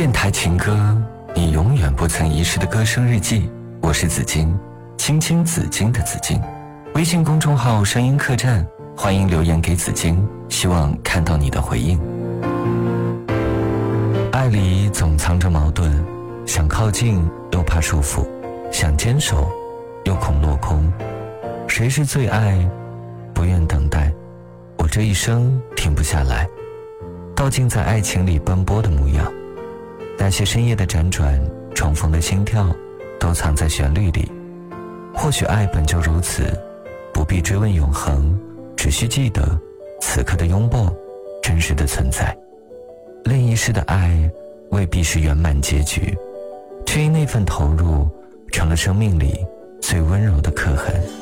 电台情歌，你永远不曾遗失的歌声日记。我是紫金，青青紫金的紫金。微信公众号声音客栈，欢迎留言给紫金，希望看到你的回应。爱里总藏着矛盾，想靠近又怕束缚，想坚守又恐落空。谁是最爱？不愿等待，我这一生停不下来，道尽在爱情里奔波的模样。那些深夜的辗转，重逢的心跳，都藏在旋律里。或许爱本就如此，不必追问永恒，只需记得此刻的拥抱，真实的存在。另一世的爱未必是圆满结局，却因那份投入成了生命里最温柔的刻痕。